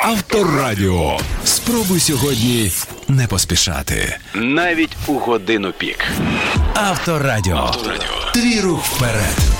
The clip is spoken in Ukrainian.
Авторадіо. Спробуй сьогодні не поспішати. Навіть у годину пік. Авторадіо. Твій рух вперед.